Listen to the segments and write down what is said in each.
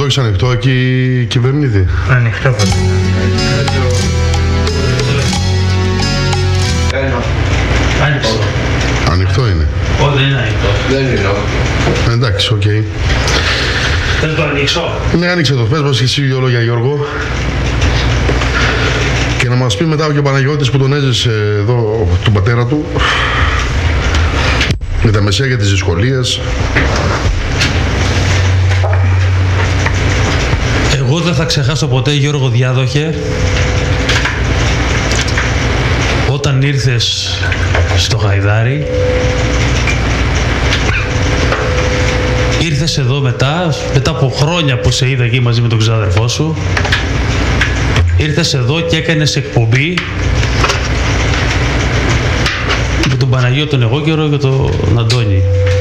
το έχεις ανοιχτό εκεί, Κυβερνήτη? Ανοιχτό πάντα. Ανοιχτό είναι. Όχι, δεν είναι ανοιχτό. Δεν είναι. Εντάξει, οκ. Θέλω το ανοίξω. Ναι, άνοιξε το. Πες μας και εσύ δύο λόγια, Γιώργο. Και να μας πει μετά και ο Παναγιώτης που τον έζησε εδώ, τον πατέρα του, με τα μεσαία για τις δυσκολίες. Εγώ δεν θα ξεχάσω ποτέ, Γιώργο Διάδοχε, όταν ήρθες στο Γαϊδάρι. Ήρθες εδώ μετά από χρόνια που σε είδα εκεί μαζί με τον ξάδερφό σου. Ήρθες εδώ και έκανες εκπομπή με τον Παναγιώτη τον Εγώκερο και τον Αντώνη.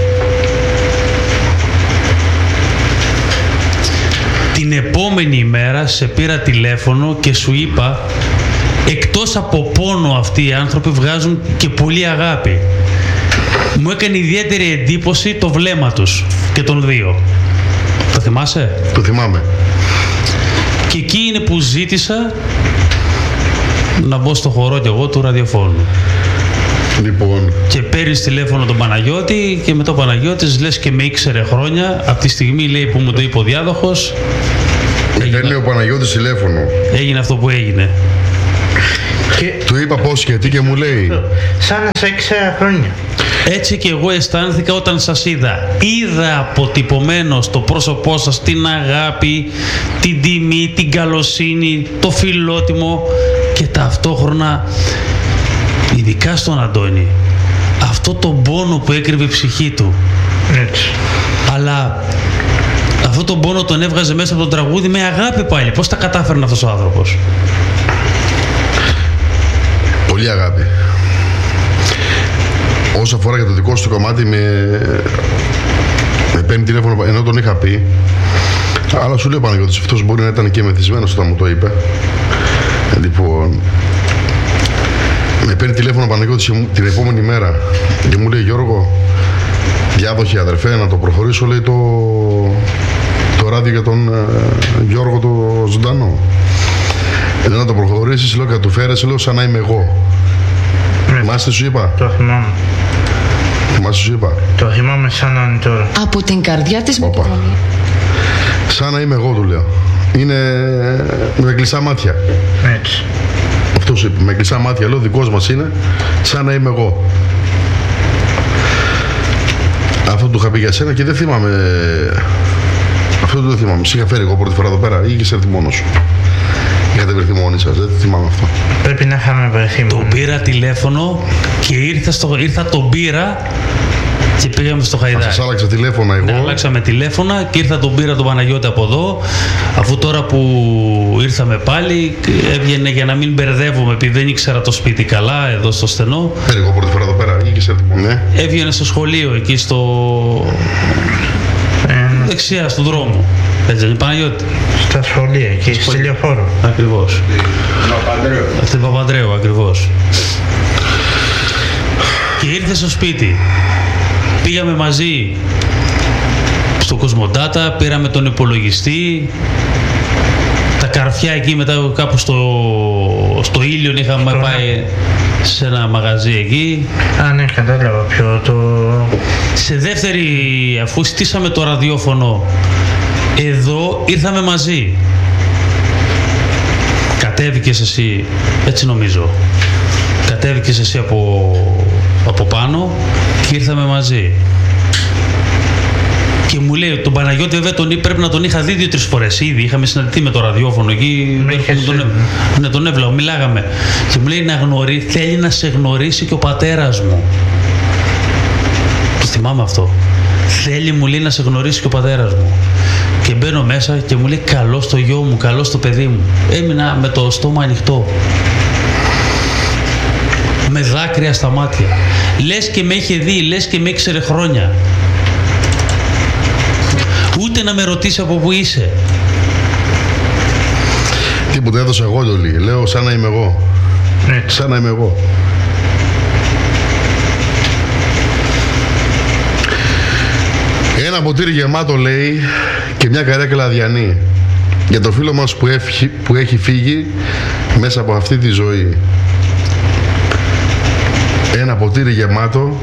Την επόμενη ημέρα σε πήρα τηλέφωνο και σου είπα, εκτός από πόνο αυτοί οι άνθρωποι βγάζουν και πολύ αγάπη. Μου έκανε ιδιαίτερη εντύπωση το βλέμμα τους και των δύο. Το θυμάσαι? Το θυμάμαι. Και εκεί είναι που ζήτησα να μπω στο χορό κι εγώ του ραδιοφώνου. Λοιπόν. Και παίρνεις τηλέφωνο τον Παναγιώτη και με τον Παναγιώτης λες και με ήξερε χρόνια. Από τη στιγμή λέει που μου το είπε ο διάδοχος. Με παίρνει ο Παναγιώτης τηλέφωνο. Έγινε αυτό που έγινε. Και... Του είπα πώς και τι και μου λέει. Σαν να σε ήξερα χρόνια. Έτσι και εγώ αισθάνθηκα όταν σας είδα. Είδα αποτυπωμένο στο πρόσωπό σας την αγάπη, την τιμή, την καλοσύνη, το φιλότιμο και ταυτόχρονα, ειδικά στον Αντώνη, αυτό τον πόνο που έκρυβε η ψυχή του. Έτσι. Αλλά αυτό τον πόνο τον έβγαζε μέσα από τον τραγούδι με αγάπη πάλι. Πώς τα κατάφερνε αυτός ο άνθρωπος? Πολύ αγάπη. Όσο αφορά για το δικό σου το κομμάτι, με παίρνει τηλέφωνο ενώ τον είχα πει. Αλλά σου λέει ο Παναγιώτης, αυτός μπορεί να ήταν και μεθυσμένος όταν μου το είπε. Λοιπόν, με παίρνει τηλέφωνο ο Παναγιώτης την επόμενη μέρα και μου λέει, Γιώργο, διάδοχε αδερφέ, να το προχωρήσω, λέει, το ράδιο για τον Γιώργο το ζωντανό. Λέω να το προχωρήσεις, λέω, και να του φέρεσαι, λέω, σαν να είμαι εγώ. Θυμάσαι τι σου είπα? Το θυμάμαι. Θυμάσαι τι σου είπα? Το θυμάμαι σαν να είναι τώρα. Από την καρδιά της Μακεδονίας. Σαν να είμαι εγώ, του λέω. Είναι με κλειστά μάτια. Έτσι. Αυτό σου είπε, με κλειστά μάτια. Λέω, δικός μας είναι, σαν να είμαι εγώ. Αυτό του είχα πει για σένα και δεν θυμάμαι. Αυτό δεν το θυμάμαι. Σε είχα φέρει εγώ πρώτη φορά εδώ πέρα ή είχες έρθει μόνος σου? Είχατε βρεθεί μόνοι σας, δεν θυμάμαι αυτό. Πρέπει να είχαμε βρεθεί μόνοι. Τον πήρα τηλέφωνο και ήρθα τον πήρα και πήγαμε στο Χαϊδάρι. Σας άλλαξα τηλέφωνα εγώ. Ναι, αλλάξαμε τηλέφωνα και ήρθα τον πήρα τον Παναγιώτη από εδώ. Αφού τώρα που ήρθαμε πάλι, έβγαινε για να μην μπερδεύομαι, επειδή δεν ήξερα το σπίτι καλά, εδώ στο στενό. Φέρει εγώ πρώτη φορά εδώ πέρα ή είχες έρθει μόνος? Ναι. Έβγαινε στο σχολείο, εκεί στο... δεξιά, στον δρόμο. Έτσι, είναι Παναγιώτη. Στα σχολεία, εκεί στη Λεωφόρο. Ακριβώς. Στην Παπανδρέου, ακριβώς. Και ήρθε στο σπίτι. Πήγαμε μαζί στο Κοσμοντάτα, πήραμε τον υπολογιστή. Τα καρφιά εκεί μετά κάπου στο Ήλιον είχαμε πάει σε ένα μαγαζί εκεί. Α, ναι, κατάλαβα ποιο το... Σε δεύτερη, αφού στήσαμε το ραδιόφωνο, εδώ ήρθαμε μαζί. Κατέβηκες εσύ, έτσι νομίζω. Κατέβηκες εσύ από πάνω και ήρθαμε μαζί. Και μου λέει, τον Παναγιώτη βέβαια πρέπει να τον είχα δει 2-3 φορές ήδη. Είχαμε συναντηθεί με το ραδιόφωνο εκεί. Ναι, τον έβλεπα, μιλάγαμε. Και μου λέει, θέλει να σε γνωρίσει και ο πατέρας μου. Το θυμάμαι αυτό. Θέλει, μου λέει, να σε γνωρίσει και ο πατέρας μου. Και μπαίνω μέσα και μου λέει, καλώς το γιο μου, καλώς το παιδί μου. Έμεινα με το στόμα ανοιχτό. Με δάκρυα στα μάτια. Λες και με είχε δει, λες και με ήξερε χρόνια. Ούτε να με ρωτήσει από πού είσαι. Τίποτα, έδωσα εγώ το λέει. Λέω σαν να είμαι εγώ. Ναι. Σαν να είμαι εγώ. Ένα ποτήρι γεμάτο, λέει, και μια καρέκλα αδιανή. Για το φίλο μας που έχει φύγει μέσα από αυτή τη ζωή. Ένα ποτήρι γεμάτο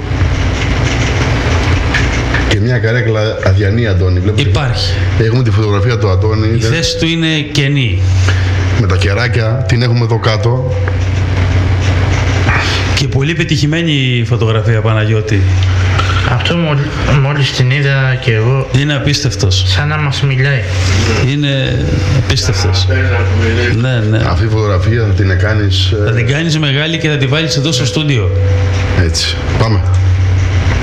και μια καρέκλα αδιανή, Αντώνη. Υπάρχει. Έχουμε τη φωτογραφία του Αντώνη. Η θέση του είναι κενή. Με τα κεράκια, την έχουμε εδώ κάτω. Και πολύ πετυχημένη η φωτογραφία, Παναγιώτη. Αυτό μόλις την είδα και εγώ. Είναι απίστευτος. Σαν να μας μιλάει. Είναι απίστευτος. Ναι. Αυτή η φωτογραφία θα την κάνεις... Θα την κάνεις μεγάλη και θα τη βάλεις εδώ στο στούντιο. Έτσι. Πάμε.